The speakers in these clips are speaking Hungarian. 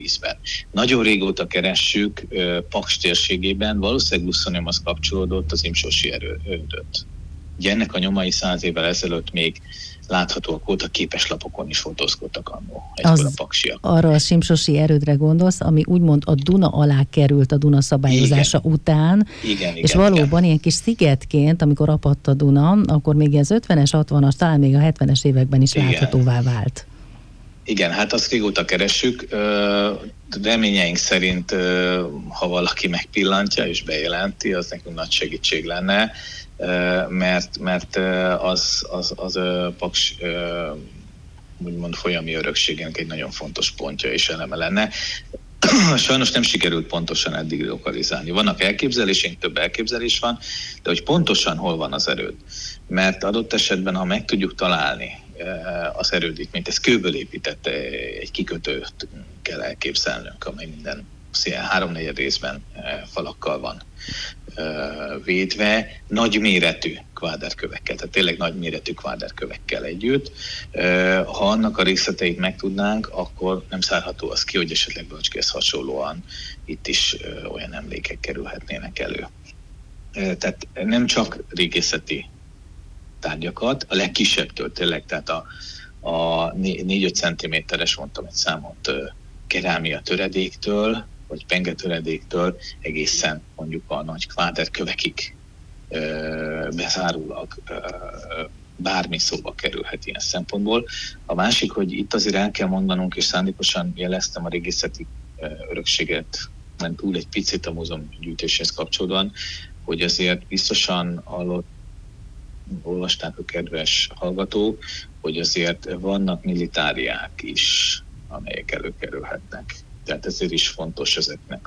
vízben. Nagyon régóta keressük Paks térségében, valószínűleg Luszonyomhoz kapcsolódott az Imsosi erődöt. Ugye ennek a nyomai 100 évvel ezelőtt még láthatóak voltak, képeslapokon is fotózkodtak annó, egykor a paksiak. Arra a Simpsosi erődre gondolsz, ami úgymond a Duna alá került a Duna szabályozása után, és valóban ilyen kis szigetként, amikor apadt a Duna, akkor még az 50-es, 60-as, talán még a 70-es években is láthatóvá vált. Igen, hát azt régóta keressük. Reményeink szerint, ha valaki megpillantja és bejelenti, az nekünk nagy segítség lenne, mert az Paks úgymond folyami örökségének egy nagyon fontos pontja és eleme lenne. Sajnos nem sikerült pontosan eddig lokalizálni. Vannak elképzeléseink, több elképzelés van, de hogy pontosan hol van az erőd. Mert adott esetben, ha meg tudjuk találni az erődítményt, ezt kőből épített egy kikötőt kell elképzelnünk, amely minden 3-4 részben falakkal van védve, nagyméretű kváderkövekkel, tehát tényleg nagyméretű kváderkövekkel együtt. Ha annak a részleteit megtudnánk, akkor nem szárható az ki, hogy esetleg Bölcskéhez hasonlóan itt is olyan emlékek kerülhetnének elő. Tehát nem csak régészeti tárgyakat, a legkisebbtől tényleg, tehát a 4-5 cm-es, mondtam egy számot, kerámia töredéktől, vagy pengetöredéktől egészen mondjuk a nagy kváderkövekig bezárólag bármi szóba kerülhet ilyen szempontból. A másik, hogy itt azért el kell mondanunk, és szándékosan jeleztem a régészeti örökséget, ment túl egy picit a múzeum gyűjtéshez kapcsolódóan, hogy azért biztosan olvasták a kedves hallgatók, hogy azért vannak militáriák is, amelyek előkerülhetnek. Tehát ezért is fontos ezeknek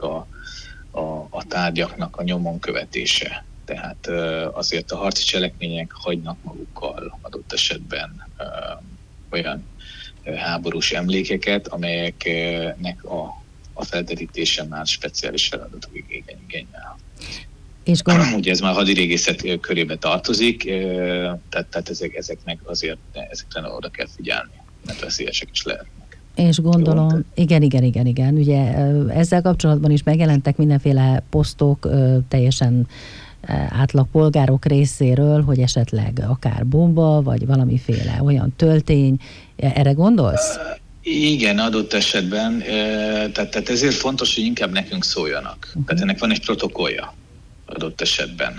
a tárgyaknak a nyomon követése. Tehát azért a harci cselekmények hagynak magukkal adott esetben olyan háborús emlékeket, amelyeknek a felderítése már speciális feladatok igényel. Ugye ez már hadirégészet körébe tartozik, tehát ezeknek azért ezekre oda kell figyelni, mert veszélyesek is lehetnek. És gondolom, igen. Ugye ezzel kapcsolatban is megjelentek mindenféle posztok teljesen átlag polgárok részéről, hogy esetleg akár bomba, vagy valamiféle olyan töltény. Erre gondolsz? Igen, adott esetben. Tehát ezért fontos, hogy inkább nekünk szóljanak. Tehát ennek van egy protokollja adott esetben,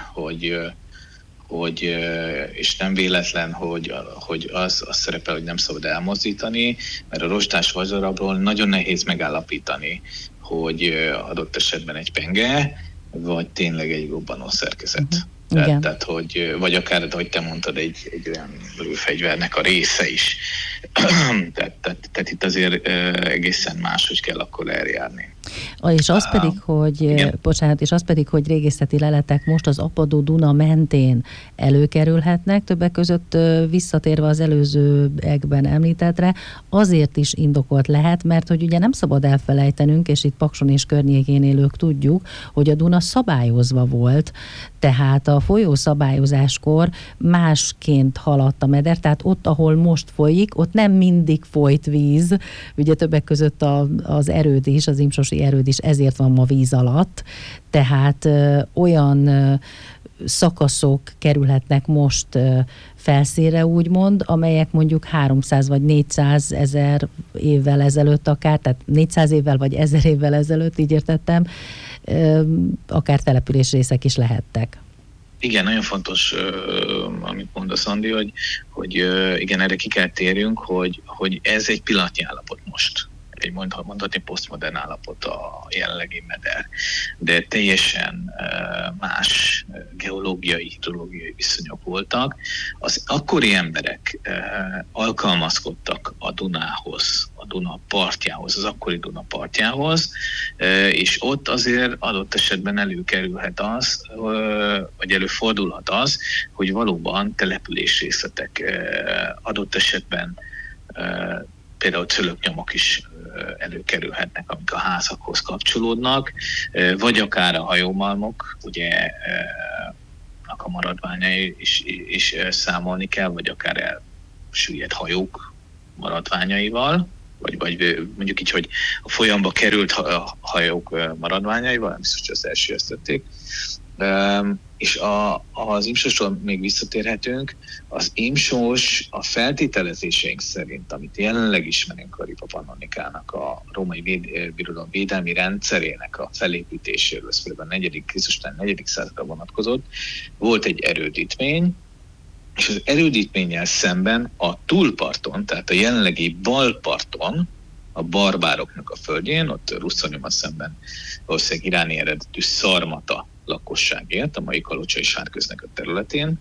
hogy és nem véletlen, hogy az szerepel, hogy nem szabad elmozdítani, mert a rostás vazarabról nagyon nehéz megállapítani, hogy adott esetben egy penge, vagy tényleg egy robbanó szerkezet. Tehát, hogy, vagy akár, ahogy te mondtad, egy olyan lőfegyvernek a része is. tehát itt azért egészen máshogy kell akkor eljárni. És az pedig, hogy régészeti leletek most az apadó Duna mentén előkerülhetnek, többek között visszatérve az előzőekben említettre, azért is indokolt lehet, mert hogy ugye nem szabad elfelejtenünk, és itt Pakson és környékén élők tudjuk, hogy a Duna szabályozva volt, tehát a folyó szabályozáskor másként haladt a meder, tehát ott, ahol most folyik, ott nem mindig folyt víz, ugye többek között az erőd is, az Imsosi erőd is ezért van ma víz alatt, tehát olyan szakaszok kerülhetnek most felszínre úgymond, amelyek mondjuk 300 vagy 400 ezer évvel ezelőtt akár, tehát 400 évvel vagy 1000 évvel ezelőtt, így értettem, akár településrészek is lehettek. Igen, nagyon fontos, amit mondasz, Andi, hogy igen, erre ki kell térjünk, hogy ez egy pillanatnyi állapot most. Egy mondhatni posztmodern állapot a jelenlegi meder, de teljesen más geológiai, hidrológiai viszonyok voltak. Az akkori emberek alkalmazkodtak a Dunához, a Duna partjához, az akkori Duna partjához, és ott azért adott esetben előkerülhet az, vagy előfordulhat az, hogy valóban településrészletek adott esetben például cölöpnyomok is előkerülhetnek, amik a házakhoz kapcsolódnak, vagy akár a hajómalmok, ugye a maradványai is számolni kell, vagy akár elsüllyedt hajók maradványaival, vagy mondjuk így, hogy a folyamba került hajók maradványaival, nem biztos, hogy az első ezt tették. És az imsósról még visszatérhetünk. Az imsós a feltételezéseink szerint, amit jelenleg ismerünk a Ripa Pannonikának, a római birodalom védelmi rendszerének a felépítéséről, ez például a Krisztus után 4. századra vonatkozott, volt egy erődítmény, és az erődítménnyel szemben a túlparton, tehát a jelenlegi balparton, a barbároknak a földjén, ott Russzoniummal szemben valószínűleg iráni eredetű szarmata lakosságért, a mai Kalocsai Sárköznek a területén.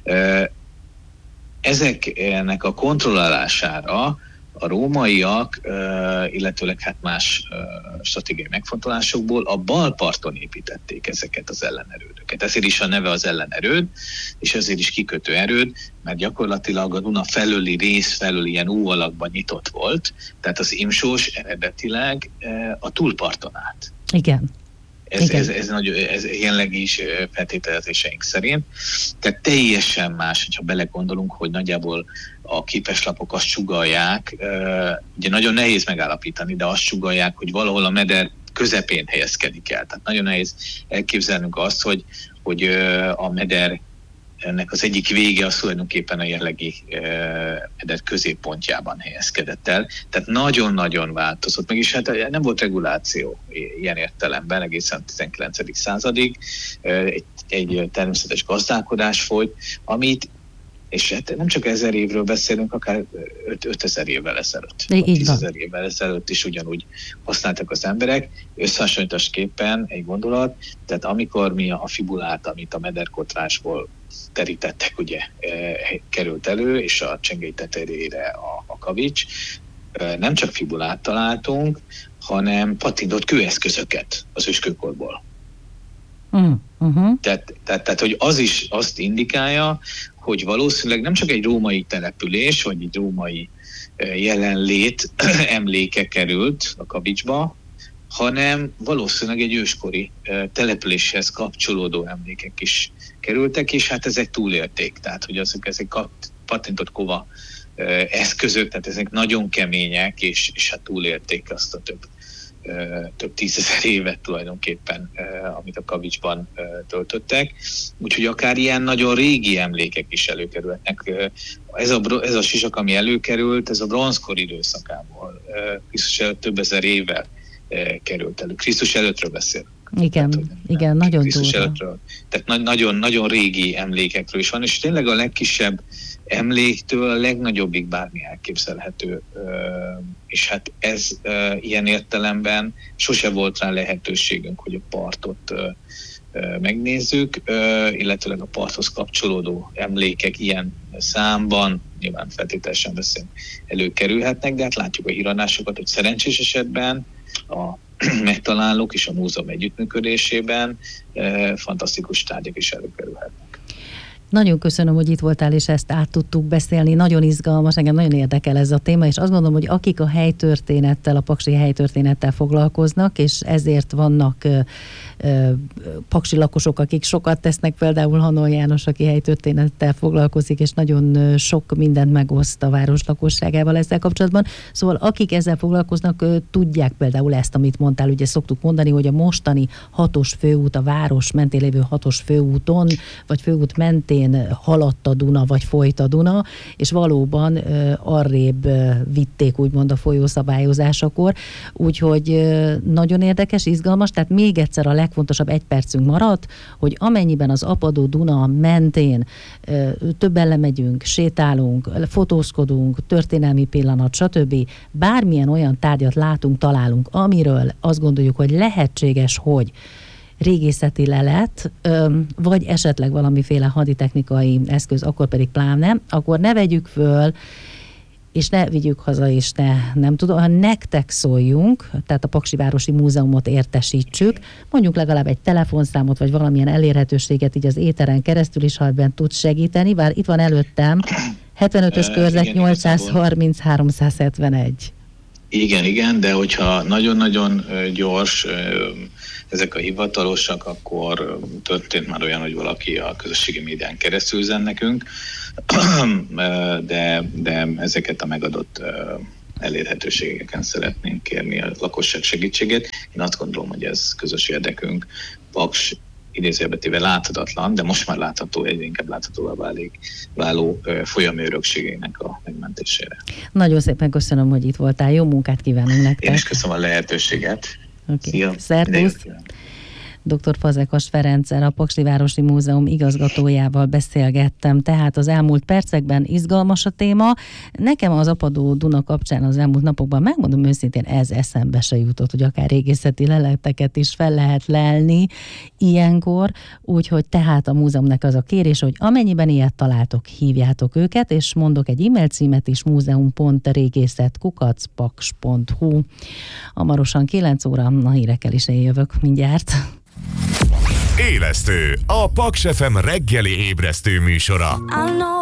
Ezeknek a kontrollálására a rómaiak, illetőleg hát más stratégiai megfontolásokból a bal parton építették ezeket az ellenerődöket. Ezért is a neve az ellenerőd, és ezért is kikötő erőd, mert gyakorlatilag a Duna felőli rész felől ilyen U alakban nyitott volt, tehát az imsós eredetileg a túlparton állt. Igen. Ez jelenleg is feltételezéseink szerint. Tehát teljesen más, hogyha belegondolunk, hogy nagyjából a képeslapok azt sugallják, ugye nagyon nehéz megállapítani, de azt sugallják, hogy valahol a meder közepén helyezkedik el. Tehát nagyon nehéz elképzelnünk azt, hogy a meder ennek az egyik vége az tulajdonképpen a jelenlegi meder középpontjában helyezkedett el. Tehát nagyon-nagyon változott meg, és hát nem volt reguláció ilyen értelemben egészen a 19. századig. Egy természetes gazdálkodás folyt, amit, és hát nem csak 1000 évről beszélünk, akár 5000 évvel ezelőtt. 10.000 évvel ezelőtt is ugyanúgy használtak az emberek. Összehasonlításképpen egy gondolat, tehát amikor mi a fibulát, amit a mederkotrásból terítettek, ugye került elő, és a csengei tetejére a kavics, nem csak fibulát találtunk, hanem pattintott kőeszközöket az őskőkorból. Tehát, hogy az is azt indikálja, hogy valószínűleg nem csak egy római település, vagy egy római jelenlét emléke került a kavicsba, hanem valószínűleg egy őskori településhez kapcsolódó emlékek is kerültek, és hát ezek túlélték. Tehát, hogy ezek pattintott kova eszközök, tehát ezek nagyon kemények, és hát túlélték azt a több 10.000 évet tulajdonképpen, amit a kavicsban töltöttek. Úgyhogy akár ilyen nagyon régi emlékek is előkerülhetnek. Ez a sisak, ami előkerült, ez a bronzkor időszakából, Krisztus előtt több ezer évvel került elő. Krisztus előttről beszélünk. Igen, nagyon durva. Tehát nagyon régi emlékekről is van, és tényleg a legkisebb emléktől a legnagyobbig bármi elképzelhető, és hát ez ilyen értelemben sose volt rá lehetőségünk, hogy a partot megnézzük, illetőleg a parthoz kapcsolódó emlékek ilyen számban, nyilván feltételesen beszélünk, előkerülhetnek, de hát látjuk a híradásokat, hogy szerencsés esetben a megtalálók és a múzeum együttműködésében fantasztikus tárgyak is előkerülhetnek. Nagyon köszönöm, hogy itt voltál, és ezt át tudtuk beszélni. Nagyon izgalmas, engem nagyon érdekel ez a téma, és azt gondolom, hogy akik a helytörténettel, a paksi helytörténettel foglalkoznak, és ezért vannak paksi lakosok, akik sokat tesznek, például Hanol János, aki helytörténettel foglalkozik, és nagyon sok mindent megoszt a város lakosságával ezzel kapcsolatban. Szóval akik ezzel foglalkoznak, tudják például ezt, amit mondtál, ugye szoktuk mondani, hogy a mostani 6-os főút, a város mentén lévő 6-os főúton, vagy főút mentén haladt a Duna, vagy folyt a Duna, és valóban arrébb vitték úgymond a folyószabályozásakor. Úgyhogy nagyon érdekes, izgalmas, tehát még egyszer a legfontosabb, egy percünk maradt, hogy amennyiben az apadó Duna mentén többen lemegyünk, sétálunk, fotózkodunk, történelmi pillanat, stb. Bármilyen olyan tárgyat látunk, találunk, amiről azt gondoljuk, hogy lehetséges, hogy régészeti lelet, vagy esetleg valamiféle haditechnikai eszköz, akkor pedig pláne, akkor ne vegyük föl, és ne vigyük haza, és nem tudom, ha nektek szóljunk, tehát a Paksivárosi Múzeumot értesítsük, mondjuk legalább egy telefonszámot, vagy valamilyen elérhetőséget így az éteren keresztül is, ha ebben tudsz segíteni, bár itt van előttem 75-ös körzet 830 371. Igen, de hogyha nagyon-nagyon gyors ezek a hivatalosak, akkor történt már olyan, hogy valaki a közösségi médián keresztül üzen nekünk, de ezeket a megadott elérhetőségeken szeretnénk kérni a lakosság segítségét. Én azt gondolom, hogy ez közös érdekünk. Paks idézőjelbetéve láthatatlan, de most már látható, egyre inkább láthatóvá váló folyami örökségének a megmentésére. Nagyon szépen köszönöm, hogy itt voltál. Jó munkát kívánunk nektek. Én is köszönöm a lehetőséget. Okay. Szia! Szervusz! Dr. Fazekas Ferenccel, a Pakslivárosi Múzeum igazgatójával beszélgettem, tehát az elmúlt percekben izgalmas a téma. Nekem az Apadó Duna kapcsán az elmúlt napokban, megmondom őszintén, ez eszembe se jutott, hogy akár régészeti leleteket is fel lehet lelni ilyenkor, úgyhogy tehát a múzeumnak az a kérés, hogy amennyiben ilyet találtok, hívjátok őket, és mondok egy e-mail címet is, múzeum.régészet@paks.hu. Hamarosan 9 óra, a hírekkel is eljövök mindjárt. Élesztő, a Paks FM reggeli ébresztő műsora.